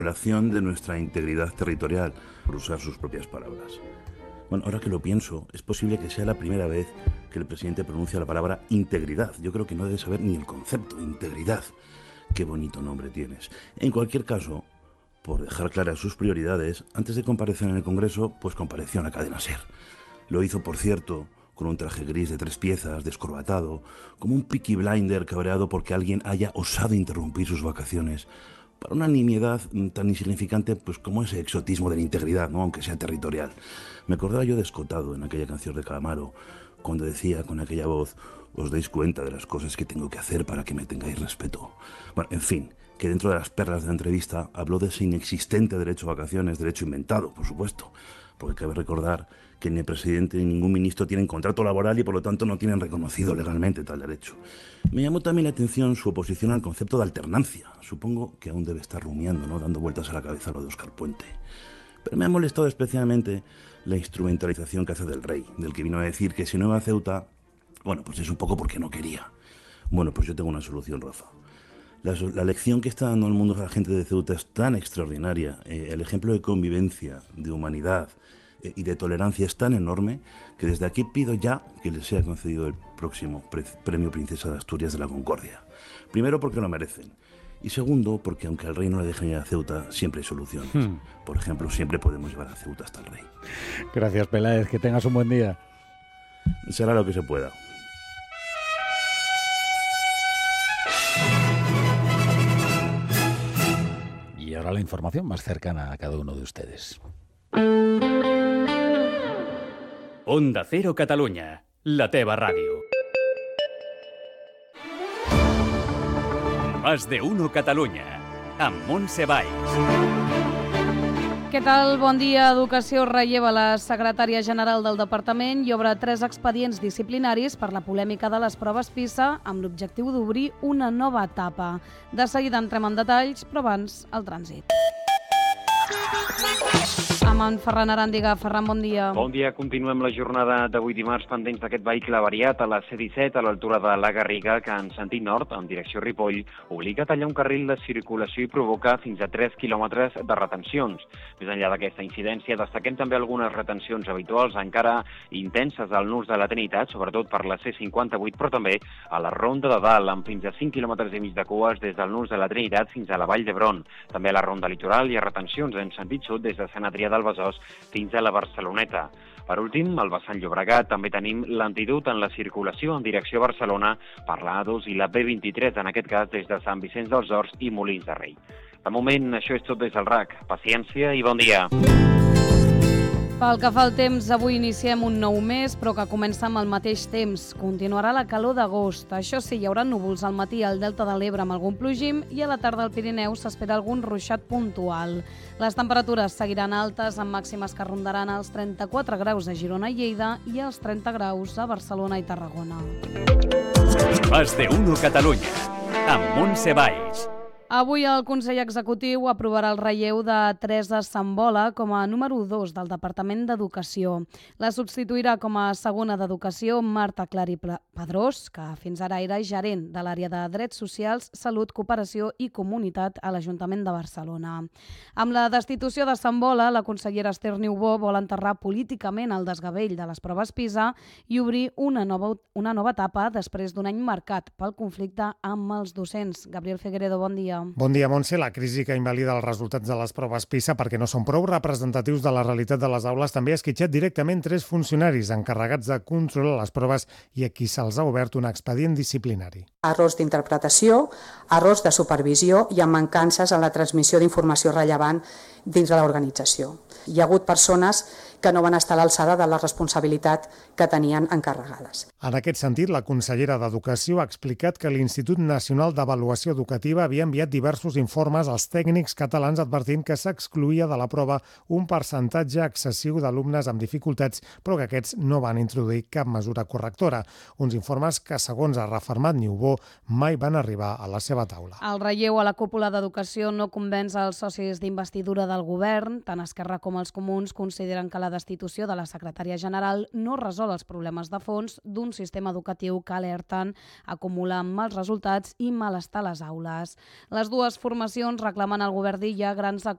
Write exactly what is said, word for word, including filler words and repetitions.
violación de nuestra integridad territorial, por usar sus propias palabras. Bueno, ahora que lo pienso, es posible que sea la primera vez que el presidente pronuncia la palabra integridad. Yo creo que no debe saber ni el concepto, integridad. Qué bonito nombre tienes. En cualquier caso, por dejar claras sus prioridades, antes de comparecer en el Congreso, pues compareció en la cadena SER. Lo hizo, por cierto, con un traje gris de tres piezas, descorbatado, como un Peaky Blinder cabreado porque alguien haya osado interrumpir sus vacaciones para una nimiedad tan insignificante pues como ese exotismo de la integridad, ¿no? Aunque sea territorial. Me acordaba yo de Escotado en aquella canción de Calamaro, cuando decía con aquella voz: os dais cuenta de las cosas que tengo que hacer para que me tengáis respeto. Bueno, en fin, que dentro de las perlas de la entrevista habló de ese inexistente derecho a vacaciones, derecho inventado, por supuesto, porque cabe recordar que ni el presidente ni ningún ministro tienen contrato laboral y por lo tanto no tienen reconocido legalmente tal derecho. Me llamó también la atención su oposición al concepto de alternancia. Supongo que aún debe estar rumiando, ¿no?, dando vueltas a la cabeza lo de Óscar Puente. Pero me ha molestado especialmente la instrumentalización que hace del rey, del que vino a decir que si no iba a Ceuta, bueno, pues es un poco porque no quería. Bueno, pues yo tengo una solución, Rafa. La, la lección que está dando el mundo a la gente de Ceuta es tan extraordinaria, eh, el ejemplo de convivencia, de humanidad eh, y de tolerancia es tan enorme que desde aquí pido ya que les sea concedido el próximo pre Premio Princesa de Asturias de la Concordia. Primero porque lo merecen. Y segundo, porque aunque al rey no le dejen ir a Ceuta, siempre hay soluciones. Hmm. Por ejemplo, siempre podemos llevar a Ceuta hasta el rey. Gracias, Peláez. Que tengas un buen día. Será lo que se pueda. Y ahora la información más cercana a cada uno de ustedes. Onda Cero Catalunya, la teva ràdio. Más de uno Catalunya, amb Montse Valls. Què tal? Bon dia. Educació relleva la secretària general del departament i obre tres expedients disciplinaris per la polèmica de les proves PISA amb l'objectiu d'obrir una nova etapa. De seguida entrem en detalls, però abans el trànsit. Amb en Ferran Aràndiga. Ferran, bon dia. Bon dia. Continuem la jornada d'avui dimarts pendents d'aquest vehicle avariat a la C disset a l'altura de la Garriga que en sentit nord, en direcció Ripoll, obliga a tallar un carril de circulació i provoca fins a tres quilòmetres de retencions. Més enllà d'aquesta incidència, destaquem també algunes retencions habituals encara intenses al nus de la Trinitat, sobretot per la C cinquanta-vuit, però també a la Ronda de Dalt, amb fins a cinc quilòmetres i mig de cues des del nus de la Trinitat fins a la Vall d'Hebron. També a la Ronda Litoral hi ha retencions en sentit sud des de Sant Adrià del Besòs fins a la Barceloneta. Per últim, al vessant Llobregat també tenim l'antidot en la circulació en direcció a Barcelona per la A dos i la B vint-i-tres, en aquest cas des de Sant Vicenç dels Horts i Molins de Rei. De moment, això és tot des del R A C. Paciència i bon dia. Pel que fa al temps, avui iniciem un nou mes, però que comença amb el mateix temps. Continuarà la calor d'agost. Això sí, hi haurà núvols al matí al Delta de l'Ebre amb algun plogim i a la tarda al Pirineu s'espera algun ruixat puntual. Les temperatures seguiran altes amb màximes que rondaran els trenta-quatre graus a Girona i Lleida i els trenta graus a Barcelona i Tarragona. Más de uno Catalunya, amb Montse Valls. Avui el Consell Executiu aprovarà el relleu de Teresa Sambola com a número dos del Departament d'Educació. La substituirà com a segona d'Educació Marta Clari Pedrós, que fins ara era gerent de l'àrea de Drets Socials, Salut, Cooperació i Comunitat a l'Ajuntament de Barcelona. Amb la destitució de Sambola, la consellera Esther Niubó vol enterrar políticament el desgavell de les proves PISA i obrir una nova, una nova etapa després d'un any marcat pel conflicte amb els docents. Gabriel Figueredo, bon dia. Bon dia, Montse. La crisi que invalida els resultats de les proves PISA perquè no són prou representatius de la realitat de les aules també ha esquitxat directament tres funcionaris encarregats de controlar les proves i a qui se'ls ha obert un expedient disciplinari. Errors d'interpretació, errors de supervisió i amb mancances en la transmissió d'informació rellevant dins de l'organització. Hi ha hagut persones que no van estar a l'alçada de la responsabilitat que tenien encarregades. En aquest sentit, la consellera d'Educació ha explicat que l'Institut Nacional d'Avaluació Educativa havia enviat diversos informes als tècnics catalans advertint que s'excluïa de la prova un percentatge excessiu d'alumnes amb dificultats, però que aquests no van introduir cap mesura correctora. Uns informes que, segons ha refermat Niubó, mai van arribar a la seva taula. El relleu a la cúpula d'Educació no convenç els socis d'investidura del govern. Tant Esquerra com els Comuns consideren que la destitució de la secretària general no resol els problemes de fons d'un sistema educatiu que alerten acumula mals resultats i malestar a les aules. Les dues formacions reclamen al govern d'Illa grans